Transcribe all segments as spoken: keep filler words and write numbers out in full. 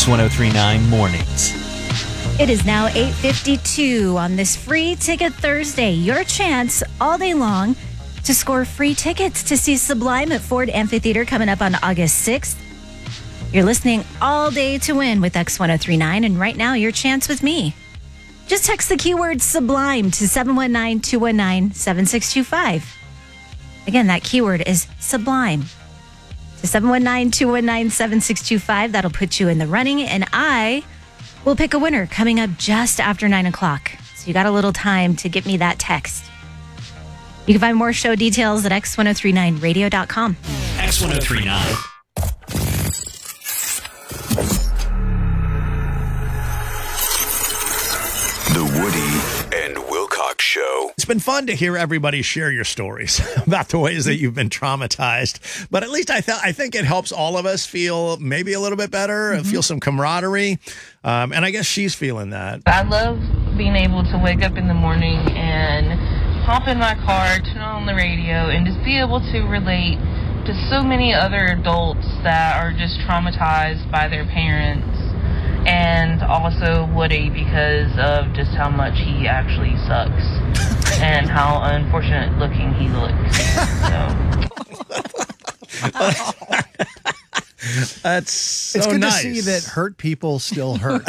X ten thirty-nine Mornings. It is now eight fifty-two on this Free Ticket Thursday. Your chance all day long to score free tickets to see Sublime at Ford Amphitheater coming up on August sixth. You're listening all day to win with X ten thirty-nine, and right now, your chance with me. Just text the keyword Sublime to seven one nine, two one nine, seven six two five. Again, that keyword is Sublime. To seven one nine, two one nine, seven six two five. That'll put you in the running, and I will pick a winner coming up just after nine o'clock. So you got a little time to get me that text. You can find more show details at x ten thirty-nine radio dot com. X ten thirty-nine. The Woody and Wilcox Show. It's been fun to hear everybody share your stories about the ways that you've been traumatized. But at least I, th- I think it helps all of us feel maybe a little bit better, mm-hmm. feel some camaraderie. Um, and I guess she's feeling that. I love being able to wake up in the morning and hop in my car, turn on the radio, and just be able to relate to so many other adults that are just traumatized by their parents. And also Woody, because of just how much he actually sucks and how unfortunate looking he looks. So. That's so It's good nice. to see that hurt people still hurt.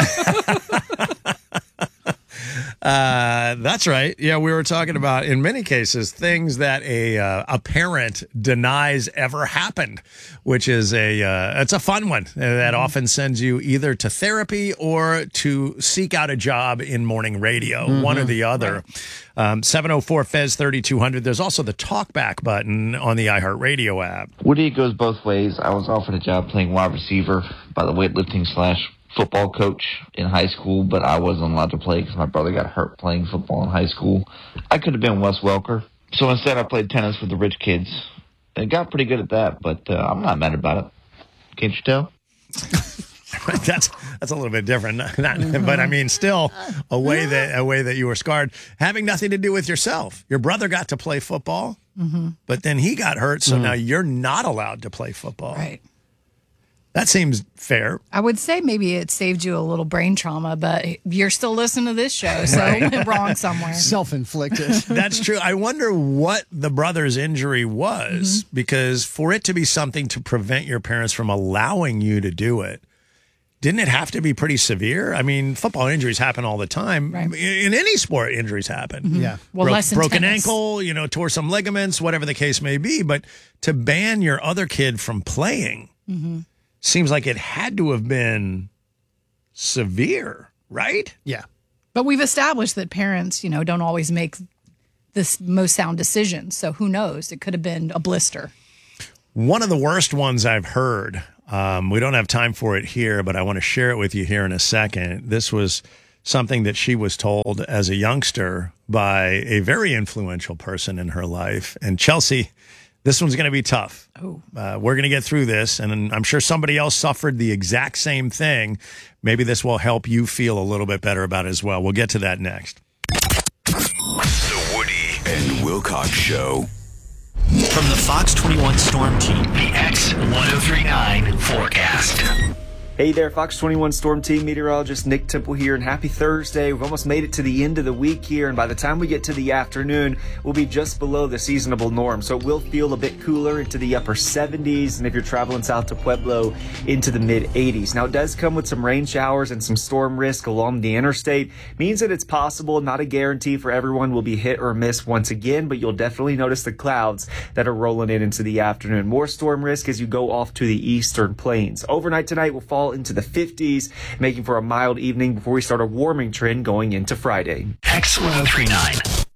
Uh, that's right. Yeah, we were talking about, in many cases, things that a uh, a parent denies ever happened, which is a uh, it's a fun one that mm-hmm. often sends you either to therapy or to seek out a job in morning radio, mm-hmm. one or the other. Right. Um, seven oh four F E Z thirty-two hundred. There's also the talkback button on the iHeartRadio app. Woody, goes both ways. I was offered a job playing wide receiver by the weightlifting slash football coach in high school, but I wasn't allowed to play because my brother got hurt playing football in high school. I could have been Wes Welker. So instead I played tennis with the rich kids. And got pretty good at that, but uh, I'm not mad about it. Can't you tell? that's that's a little bit different. Not, but I mean, still a way that a way that you were scarred, having nothing to do with yourself. Your brother got to play football, mm-hmm. but then he got hurt, so mm. now you're not allowed to play football. Right. That seems fair. I would say maybe it saved you a little brain trauma, but you're still listening to this show, so right. it went wrong somewhere. Self-inflicted. That's true. I wonder what the brother's injury was, mm-hmm. because for it to be something to prevent your parents from allowing you to do it, didn't it have to be pretty severe? I mean, football injuries happen all the time. Right. In any sport, injuries happen. Mm-hmm. Yeah. Well, Bro- less than broken tennis. ankle, you know, tore some ligaments, whatever the case may be. But to ban your other kid from playing mm-hmm. seems like it had to have been severe, right? Yeah. But we've established that parents, you know, don't always make the most sound decisions. So who knows? It could have been a blister. One of the worst ones I've heard, um, we don't have time for it here, but I want to share it with you here in a second. This was something that she was told as a youngster by a very influential person in her life. And Chelsea, this one's going to be tough. Oh. Uh, we're going to get through this, and I'm sure somebody else suffered the exact same thing. Maybe this will help you feel a little bit better about it as well. We'll get to that next. The Woody and Wilcox Show. From the Fox twenty-one Storm Team, the X ten thirty-nine forecast. Hey there, Fox twenty-one Storm Team meteorologist Nick Temple here, and happy Thursday. We've almost made it to the end of the week here, and by the time we get to the afternoon, we'll be just below the seasonable norm, so it will feel a bit cooler into the upper seventies, and if you're traveling south to Pueblo, into the mid eighties. Now, it does come with some rain showers and some storm risk along the interstate. Means that it's possible, not a guarantee for everyone will be hit or miss once again, but you'll definitely notice the clouds that are rolling in into the afternoon. More storm risk as you go off to the eastern plains. Overnight tonight will fall into the fifties, making for a mild evening before we start a warming trend going into Friday. X ten thirty-nine.